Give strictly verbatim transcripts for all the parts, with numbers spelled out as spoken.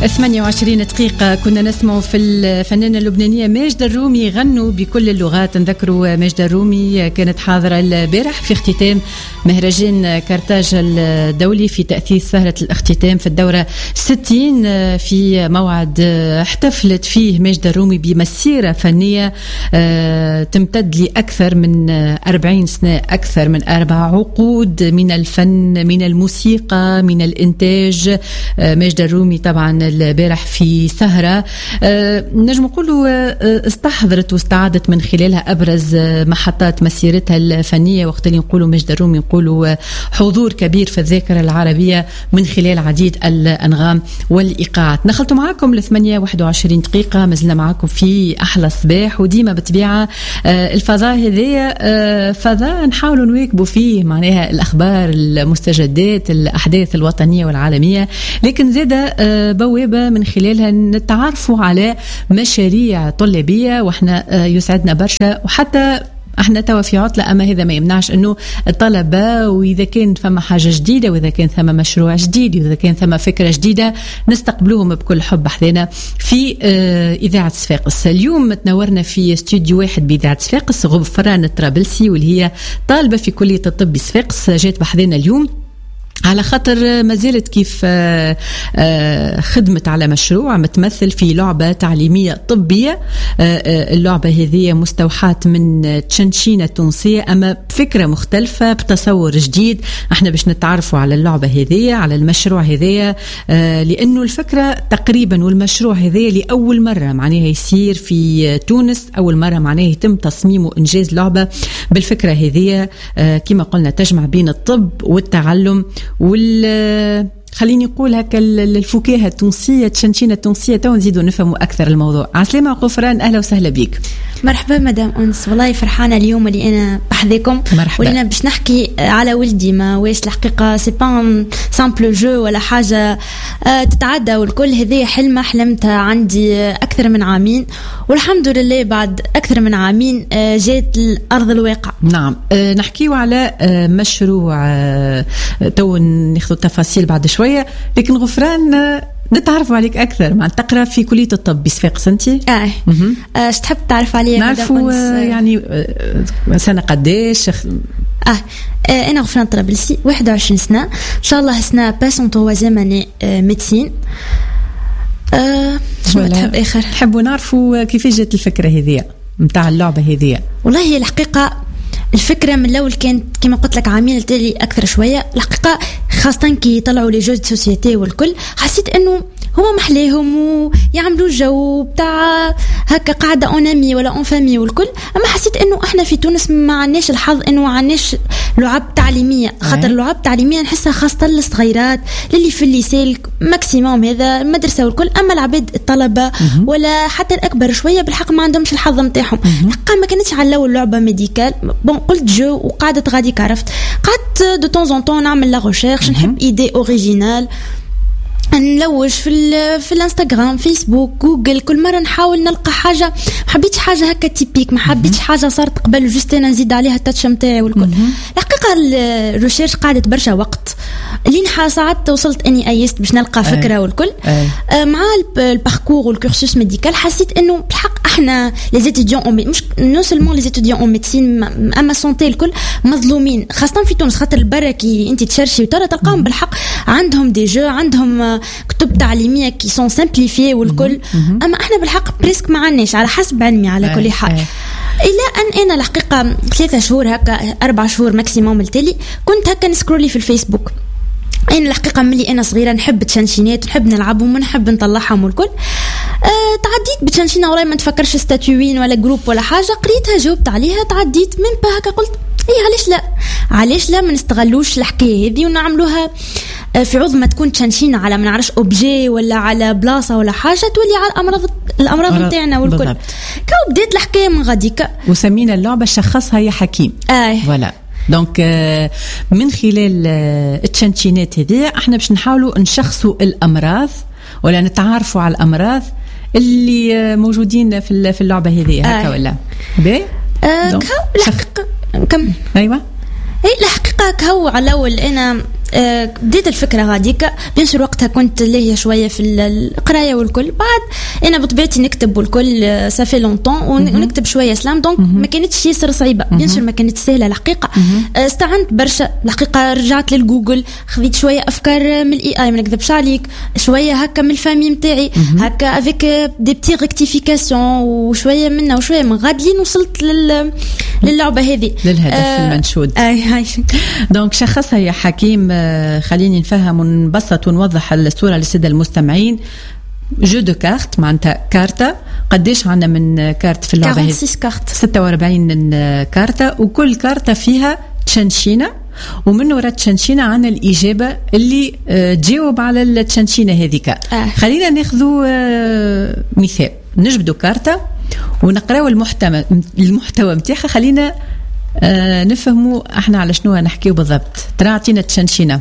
ثمانية وعشرين دقيقة كنا نسمع في الفنانة اللبنانية ماجدة الرومي يغنوا بكل اللغات. نذكروا ماجدة الرومي كانت حاضرة البارح في اختتام مهرجان كارتاج الدولي في تأثيث سهرة الاختتام في الدورة ستين، في موعد احتفلت فيه ماجدة الرومي بمسيرة فنية تمتد لأكثر من أربعين سنة، أكثر من أربع عقود من الفن، من الموسيقى، من الإنتاج. ماجدة الرومي طبعا البارح في سهرة أه نجم نقولوا أه استحضرت واستعادت من خلالها أبرز محطات مسيرتها الفنية. وقت اللي نقولوا ماجدة الرومي نقولوا حضور كبير في الذاكرة العربية من خلال عديد الأنغام والإيقاعات. نخلط معاكم لثمانية واحد وعشرين دقيقة، مازلنا معاكم في أحلى صباح، وديما بطبيعة أه الفضاء هذايا أه فضاء نحاولوا نواكبوا فيه معناها الأخبار، المستجدات، الأحداث الوطنية والعالمية، لكن زادة أه بوابة من خلالها نتعرفوا على مشاريع طلابية، واحنا يسعدنا برشا. وحتى احنا توا في عطلة، اما هذا ما يمنعش انه الطلبة، واذا كان ثم حاجة جديدة، واذا كان ثم مشروع جديد، واذا كان ثم فكرة جديدة، نستقبلوهم بكل حب حذنا في اه اذاعة صفاقس. اليوم تنورنا في استوديو واحد باذاعة صفاقس غفران الطرابلسي، واللي هي طالبة في كلية الطب بصفاقس، جات بحذنا اليوم على خاطر ما زالت كيف خدمت على مشروع متمثل في لعبة تعليمية طبية. اللعبة هذه مستوحاة من تشنشينة تونسية، أما بفكرة مختلفة، بتصور جديد. احنا باش نتعرفوا على اللعبة هذه، على المشروع هذه، لأنه الفكرة تقريبا والمشروع هذه لأول مرة معناها يصير في تونس، أول مرة معناها يتم تصميم وإنجاز لعبة بالفكرة هذه، كما قلنا تجمع بين الطب والتعلم وال خليني نقول هكا الفكاهة التونسية، تشنشينة التونسية. تو نزيدوا نفهموا أكثر الموضوع. عسلامة غفران، أهلا وسهلا بيك. مرحبا مدام أنس، والله فرحانة اليوم اللي أنا بحذيكم. مرحبا. ولينا باش نحكي على ولدي، ما واش الحقيقة سي با سامبل جو ولا حاجة تتعدى، والكل هذه حلمة حلمتها عندي أكثر من عامين، والحمد لله بعد أكثر من عامين جات الأرض الواقع. نعم. أه نحكيو على أه مشروع، أه تو ناخذ التفاصيل بعد شوية، لكن غفران أه نتعرف عليك أكثر. مع تقرأ في كلية الطب بصفاقس أنت؟ آه اش تحب تعرف عليا؟ نعرفوا يعني أه سنة قديش؟ آه. اه انا غفران طرابلسي، واحد وعشرين سنة ان شاء الله، سنة باسون توازيام اني ميديسين. آه شنو تحب اخر؟ نحبوا نعرفوا كيف جات الفكرة هذه متاع اللعبة هذه. والله هي الحقيقة الفكرة من الأول كانت كما قلت لك عامين التالي أكثر شوية. الحقيقة خاصة كي طلعوا لي جو سوسيتي والكل، حسيت إنه هو محليهم ويعملوا جو بتاع هكا قاعدة أونامي ولا أون فامي والكل. أما حسيت إنه إحنا في تونس ما عناش الحظ إنه عناش لعب تعليمية، خاطر لعب تعليمية نحسها خاصة للصغيرات للي في الليسيل ماكسيموم هذا المدرسة والكل. أما العباد الطلبة ولا حتى الأكبر شوية بالحق ما عندهمش الحظ متاعهم. الحقيقة ما كانتش على الأول لعبة ميديكال، بون قلت جو وقاعدة غاديك عرفت، قعدت دو طون زون طون نعمل لا ريشيرش، نحب ايدي اوريجينال، نلوج في في الانستغرام، فيسبوك، جوجل، كل مره نحاول نلقى حاجه. ما حبيتش حاجه هكا تيبيك، ما حبيتش حاجه صارت قبل جوست انا نزيد عليها التاتش نتاعي والكل. الحقيقه الريشيرش قعدت برشا وقت، لين ساعات وصلت اني ايست باش نلقى فكره والكل. آه مع الباركور والكورسوس ميديكال حسيت انه بالحق احنا لي ستوديون مش نو سولمون لي ستوديون اون ميديسين، اما سونتي الكل مظلومين، خاصه في تونس، خاطر البرا كي انت تشرشي وترى تلقاهم بالحق عندهم دي جو، عندهم كتب تعليميه كي سون سامبليفي والكل. اما احنا بالحق بريسك ما عندناش على حسب علمي على كل حال. الى ان انا الحقيقه ثلاثة شهور هكا اربع شهور ماكسيموم التالي كنت هكا نسكرولي في الفيسبوك. أنا الحقيقة ملي أنا صغيرة نحب تشنشينات، نحب نلعبهم ونحب نطلعهم والكل. أه تعديت بتشنشينة وراي ما نتفكرش ستاتوين ولا جروب ولا حاجة، قريتها جاوبت عليها، تعديت من با هكا قلت إيه علاش لا علاش لا ما نستغلوش الحكاية هذه ونعملوها في عوض ما تكون تشنشينة على ما نعرفش أوبجي ولا على بلاصة ولا حاجة تولي على الأمراض الأمراض نتاعنا والكل. كاو بديت الحكاية من غاديك، وسمينا اللعبة شخصها يا حكيم. آه ولا دونك من خلال التشنشينات هذه احنا باش نحاولوا نشخصوا الامراض ولا نتعارفوا على الامراض اللي موجودين في اللعبه هذه هكا. ولا باهي آه كم ايوه اي الحقيقه كهو على الاول انا بديت الفكره غاديكا بيان سور وقتها كنت لاهيه شويه في القرايه والكل. بعد انا بطبيعتي نكتب والكل سافي لونطون ونكتب شويه سلام دونك ما كانتش ياسر صعيبه بيان سور ما كانت سهله الحقيقه. استعنت برشا الحقيقه رجعت للجوجل خذيت شويه افكار من الاي اي ما نكذبش عليك شويه هكا من الفامي نتاعي هكا افيك دي بتي ريكتيفيكاسيون وشويه منا وشويه من غادلين وصلت لل للعبه هذه للهدف آه المنشود. اي هاي دونك شخصها يا حكيم. خليني نفهم ونبسط ونوضح الصوره للساده المستمعين. جو دو كارت معناتها كارتا قديش عندنا من كارت في اللعبه هذه؟ ستة وأربعين كارت ستة وأربعين كارتا وكل كارتا فيها تشنشينه ومن وراء التشنشينه عنا الاجابه اللي تجاوب على التشنشينه هذيك. آه. خلينا ناخذوا مثال نجبدوا كارتا ونقراو المحتوى المحتوى نتاعها. خلينا آه نفهموا احنا على شنو نحكيو بالضبط. ترى عطينا تشنشينه.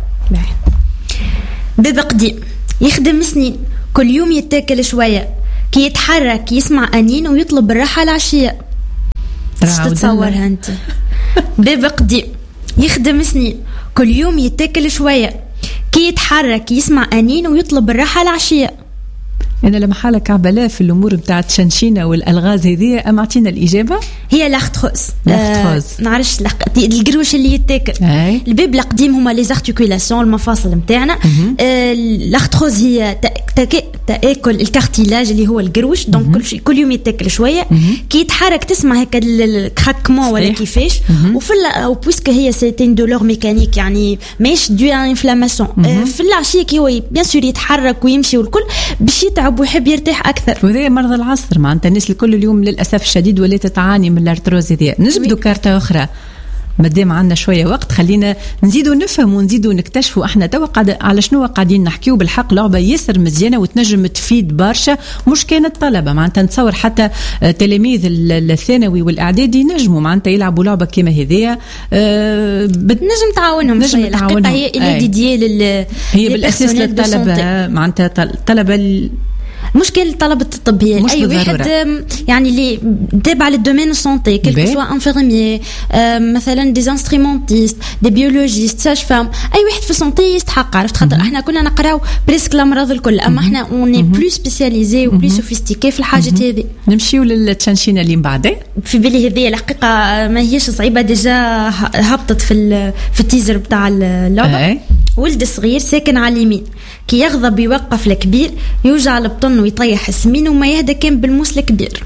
باب قديم يخدم سنين كل يوم يتاكل شويه كي يتحرك يسمع انين ويطلب بالراحه العشيه. تتصورها انت؟ باب قديم يخدم سنين كل يوم يتاكل شويه كي يتحرك يسمع انين ويطلب بالراحه العشيه. أنا لما حالك عبالاه في الأمور بتاعت تشنشينة والألغاز هذه أم أعطينا الإجابة؟ هي لاختخوز. لاختخوز آه نعرفش لق... القروش اللي يتاكل. أي. الباب القديم هما لي زارتيكولاسيون المفاصل متاعنا. آه لاختخوز هي تاكل تاكل الكارتيلاج اللي هو القروش دونك كل شيء كل يوم يتاكل شوية. مم. كي يتحرك تسمع هيك الكراكمون ولا كيفاش. وفي او بويسك هي سيتين دولور ميكانيك يعني ماهيش دو انفلاماسيون. آه في العشية كي هو بيان سور يتحرك ويمشي والكل باش يتعب ويحب يرتاح اكثر. وهذا مرض العصر معناتها الناس الكل اليوم للاسف الشديد ولات تتعاني من الارتروز هذه. نجبدوا كارتا اخرى مادام عندنا شويه وقت. خلينا نزيدوا نفهم ونزيدوا نكتشفوا احنا توا قاعد على شنو قاعدين نحكيو. بالحق لعبه ياسر مزيانه وتنجم تفيد برشا مش كانت طلبه معناتها نتصور حتى تلاميذ الثانوي والاعدادي نجموا معناتها يلعبوا لعبه كيما هذيا. أه بت... نجم تعاونهم نجم تعاونهم. هي اللي ديدي لل هي بالاساس للطلبه معناتها طلبه مشكل طلبة الطب هي أي واحد يعني اللي تابع للدومين السونتي كيلكو سوا انفيرميي مثلا دي انسترومونتيست دي بيولوجيست ساج فام أي واحد في السونتي يستحق. عرفت خاطر احنا كنا نقراو بريسك الأمراض الكل أما احنا اوني بلو سبيسياليزي وبلو سوفيستيكي في الحاجات هذه. نمشيو للتشنشينة اللي من بعد. في بالي هذه الحقيقة ما هيش صعيبة ديجا هبطت في في التيزر بتاع اللعبة. ولد صغير ساكن على اليمين كي يغضب يوقف الكبير يوجع البطن ويطيح السمين وما يهدى كان بالموس الكبير.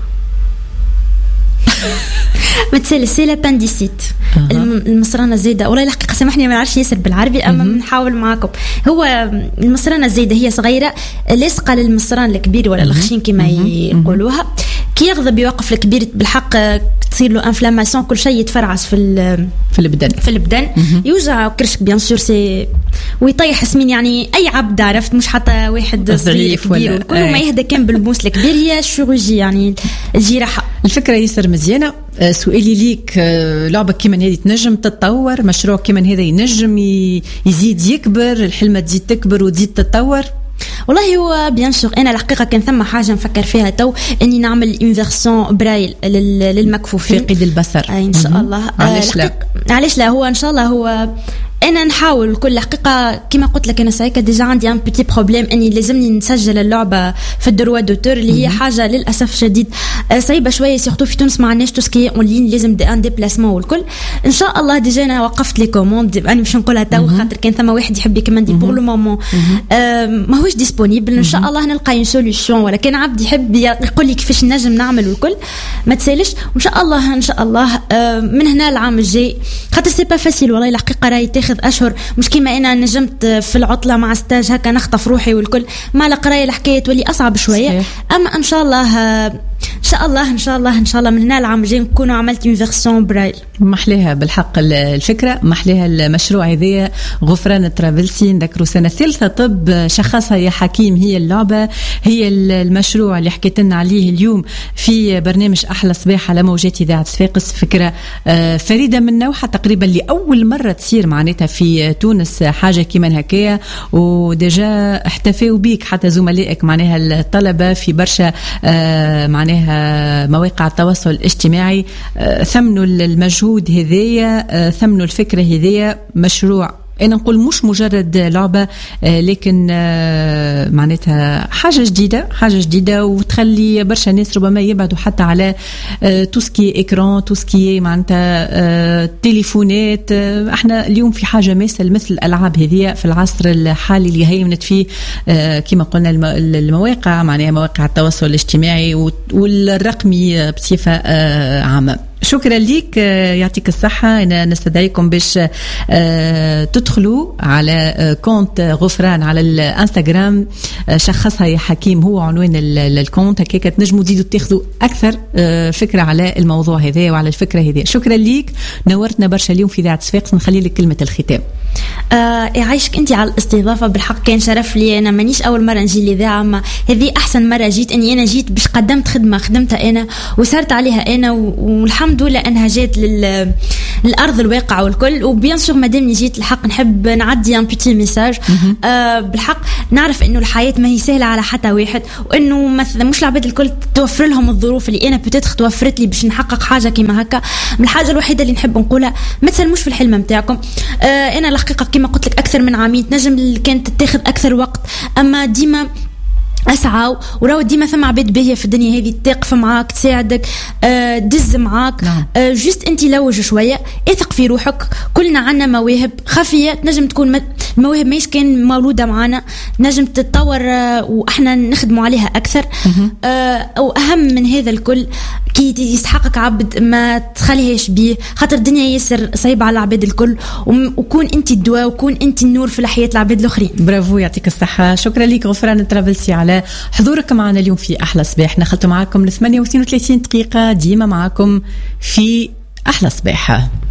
مثل سيلا بانديسيت المصرانة الزايدة والله الحقيقة سامحني ما نعرفش ياسر بالعربي أما بنحاول معاكم. هو المصرانة الزايدة هي صغيرة لاصقة للمصران الكبير ولا الخشين كما يقولوها. كي يغضب يوقف الكبير بالحق تصير له انفلاماسيون كل شيء يتفرعس في في البدن في البدن يوجع كرشك بيان سور سي ويطيح سمين يعني اي عبد عرفت مش حتى واحد صغير كبير كل ما يهدى كان بالموس الكبير هي الشيروجي يعني الجراحه. الفكره ياسر مزيانه. سؤالي ليك لعبه كيما هذه تنجم تتطور مشروع كيما هذا ينجم يزيد يكبر الحلمه تزيد تكبر وتزيد تتطور؟ والله هو بيان سور انا الحقيقه كان ثم حاجه نفكر فيها تو اني نعمل اون فيرسون برايل للمكفوفين في قيد البصر. ان شاء الله. علاش لا علاش لا هو ان شاء الله هو انا نحاول كل حقيقه كما قلت لك انا سايكا ديجا عندي ان بيتي بروبليم اني لازمني نسجل اللعبه في الدروا دوتور اللي هي حاجه للاسف شديد صعيبه شويه سيرتو في تونس ما عندناش تو سكي اون لين لازم دي ان ديبلاسمون والكل. ان شاء الله ديجا انا وقفت لي كوموند انا باش نقولها تو خاطر كان ثم واحد يحب يكمندي بور لو مومون ما هوش ديسپونيبل. ان شاء الله نلقى اون سوليوشن ولا كان عبد يحب يقول لي كيفاش نجم نعمل والكل ما تسالش. وان شاء الله ان شاء الله من هنا العام الجاي خاطر سي با فاسيل والله الحقيقه راهي تاخذ اشهر مش كيما انا نجمت في العطله مع ستاج هكا نخطف روحي والكل مع القرايه الحكايه تولي اصعب شويه. صحيح. اما ان شاء الله ان شاء الله ان شاء الله ان شاء الله من هنا العام الجاي نكونوا عملت اون فيرسون برايل. محليها بالحق الفكره محليها المشروع هذايا غفران الترافلسي نذكروا سنه ثالثه طب شخصها يا حكيم هي اللعبه هي المشروع اللي حكيت لنا عليه اليوم في برنامج احلى صباح على موجات اذاعه صفاقس. فكره فريده من نوعها تقريبا لاول مره تصير معناتها في تونس حاجه كيما هكايا وديجا احتفاوا بيك حتى زملائك معناها الطلبه في برشا معناها مواقع التواصل الاجتماعي ثمنوا المجهود هذايا ثمنوا الفكره هذايا. مشروع أنا نقول مش مجرد لعبة لكن معناتها حاجة جديدة حاجة جديدة وتخلي برشا ناس ربما يبعدوا حتى على توسكي إكران توسكي معناتها تليفونات. احنا اليوم في حاجة مثل مثل الألعاب هذه في العصر الحالي اللي هيمنت فيه كما قلنا المواقع معناها مواقع التواصل الاجتماعي والرقمي بصفة عامة. شكرا ليك يعطيك الصحة. أنا نستدعيكم باش تدخلوا على كونت غفران على الانستغرام شخصها يا حكيم هو عنوان الكونت هكاك تنجموا تزيدوا تاخذوا أكثر فكرة على الموضوع هذا وعلى الفكرة هذه. شكرا ليك نورتنا برشا اليوم في إذاعة صفاقس. نخلي لك كلمة الختام. آه يعيشك انت على الاستضافه بالحق كان شرف لي. انا مانيش اول مره نجي الاذاعه ما هذه احسن مره جيت اني انا جيت باش قدمت خدمه خدمتها انا وسرت عليها انا والحمد لله انها جات لل الارض الواقع والكل. وبيان سور مادامني جيت الحق نحب نعدي ان بيتي ميساج آه بالحق نعرف انه الحياه ما هي سهله على حتى واحد وانه مثلا مش العباد الكل توفر لهم الظروف اللي انا بتتخ توفرت لي باش نحقق حاجه كيما هكا. من الحاجه الوحيده اللي نحب نقولها ما تسلموش في الحلم نتاعكم. آه انا الحقيقه كما قلت لك اكثر من عامين تنجم كانت تتاخذ اكثر وقت اما ديما اسعى وراو ديما ثم عباد باهيه في الدنيا هذه تقف معاك تساعدك آه دز معاك نعم. آه جست انت لوج شويه اثق في روحك. كلنا عنا مواهب خفيه تنجم تكون المواهب ماهيش كان مولوده معنا نجم تتطور آه واحنا نخدموا عليها اكثر آه واهم من هذا الكل كي يسحقك عبد ما تخليهش بيه خاطر الدنيا ياسر صعيبه على العباد الكل وكون انت الدواء وكون انت النور في الحياه العباد الاخرين. برافو يعطيك الصحه. شكرا لك غفران الطرابلسي على حضورك معنا اليوم في أحلى صباح. نخلط معكم ل ثمانية وثلاثين دقيقة ديما معكم في أحلى صباح.